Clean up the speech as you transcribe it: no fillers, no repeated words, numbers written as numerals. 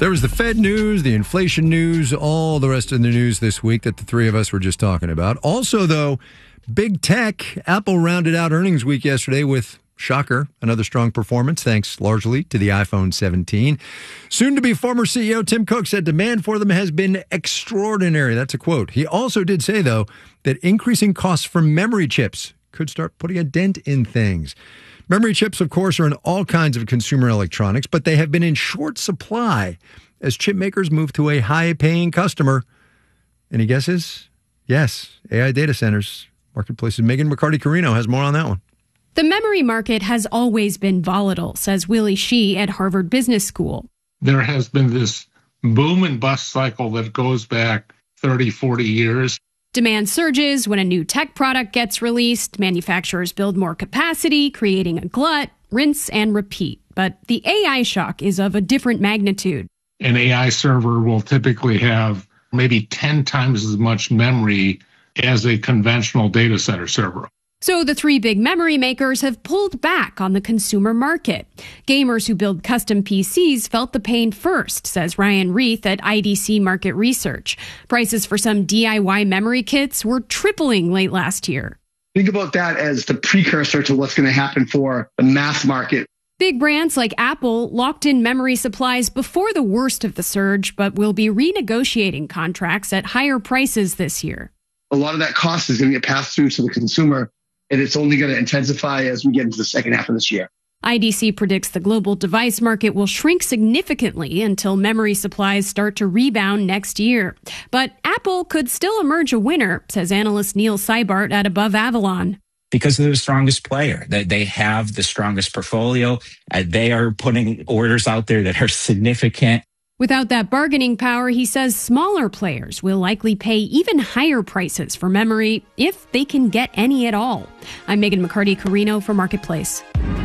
There was the Fed news, the inflation news, all the rest of the news this week that the three of us were just talking about. Also, though, big tech. Apple rounded out earnings week yesterday with, shocker, another strong performance, thanks largely to the iPhone 17. Soon-to-be former CEO Tim Cook said demand for them has been extraordinary. That's a quote. He also did say, though, that increasing costs for memory chips could start putting a dent in things. Memory chips, of course, are in all kinds of consumer electronics, but they have been in short supply as chip makers move to a high-paying customer. Any guesses? Yes, AI data centers. Marketplace's Megan McCarty-Carino has more on that one. The memory market has always been volatile, says Willie Shih at Harvard Business School. There has been this boom and bust cycle that goes back 30, 40 years. Demand surges when a new tech product gets released. Manufacturers build more capacity, creating a glut, rinse and repeat. But the AI shock is of a different magnitude. An AI server will typically have maybe 10 times as much memory as a conventional data center server. So the three big memory makers have pulled back on the consumer market. Gamers who build custom PCs felt the pain first, says Ryan Reith at IDC Market Research. Prices for some DIY memory kits were tripling late last year. Think about that as the precursor to what's going to happen for the mass market. Big brands like Apple locked in memory supplies before the worst of the surge, but will be renegotiating contracts at higher prices this year. A lot of that cost is going to get passed through to the consumer, and it's only going to intensify as we get into the second half of this year. IDC predicts the global device market will shrink significantly until memory supplies start to rebound next year. But Apple could still emerge a winner, says analyst Neil Seibart at Above Avalon. Because they're the strongest player. They have the strongest portfolio. They are putting orders out there that are significant. Without that bargaining power, he says smaller players will likely pay even higher prices for memory if they can get any at all. I'm Megan McCarty-Carino for Marketplace.